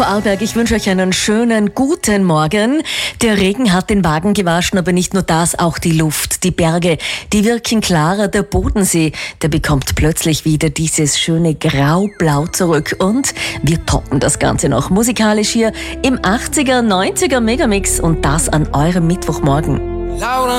Vorarlberg, ich wünsche euch einen schönen, guten Morgen. Der Regen hat den Wagen gewaschen, aber nicht nur das, auch die Luft, die Berge, die wirken klarer. Der Bodensee, der bekommt plötzlich wieder dieses schöne Grau-Blau zurück. Und wir toppen das Ganze noch musikalisch hier im 80er, 90er Megamix und das an eurem Mittwochmorgen. Laura